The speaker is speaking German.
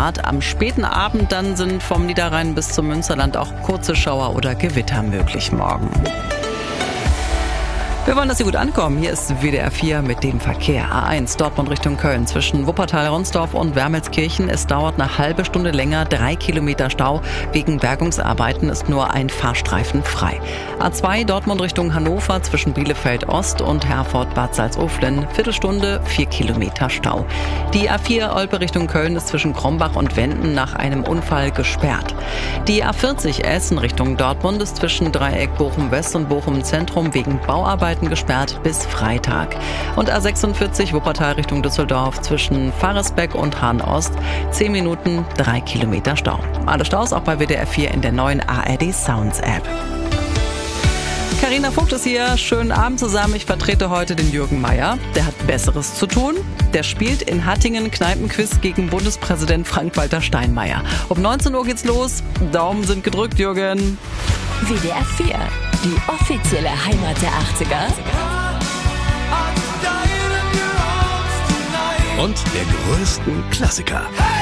Grad. Am späten Abend dann sind vom Niederrhein bis zum Münsterland auch kurze Schauer oder Gewitter möglich morgen. Wir wollen, dass Sie gut ankommen. Hier ist WDR 4 mit dem Verkehr. A1 Dortmund Richtung Köln zwischen Wuppertal-Ronsdorf und Wermelskirchen. Es dauert eine halbe Stunde länger, 3 Kilometer Stau. Wegen Bergungsarbeiten ist nur ein Fahrstreifen frei. A2 Dortmund Richtung Hannover zwischen Bielefeld-Ost und Herford-Bad Salzuflen. Viertelstunde, 4 Kilometer Stau. Die A4 Olpe Richtung Köln ist zwischen Krombach und Wenden nach einem Unfall gesperrt. Die A40 Essen Richtung Dortmund ist zwischen Dreieck Bochum-West und Bochum-Zentrum wegen Bauarbeiten gesperrt bis Freitag. Und A46 Wuppertal Richtung Düsseldorf zwischen Faresbeck und Hahn-Ost 10 Minuten, 3 Kilometer Stau. Alle Staus auch bei WDR 4 in der neuen ARD Sounds App. Carina Vogt ist hier. Schönen Abend zusammen. Ich vertrete heute den Jürgen Meier. Der hat Besseres zu tun. Der spielt in Hattingen Kneipenquiz gegen Bundespräsident Frank-Walter Steinmeier. Um 19 Uhr geht's los. Daumen sind gedrückt, Jürgen. WDR 4, die offizielle Heimat der 80er. Und der größten Klassiker.